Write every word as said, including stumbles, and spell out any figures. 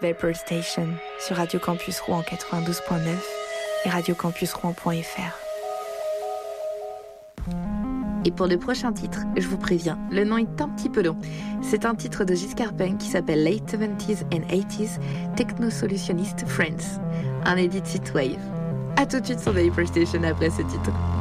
Vapor Station sur Radio Campus Rouen quatre-vingt-douze point neuf et radio campus rouen point f r. Et pour le prochain titre, je vous préviens, le nom est un petit peu long. C'est un titre de Giscard Peng qui s'appelle Late seventies and eighties Techno Solutionist Friends, un edit synthwave. A tout de suite sur Vapor Station après ce titre.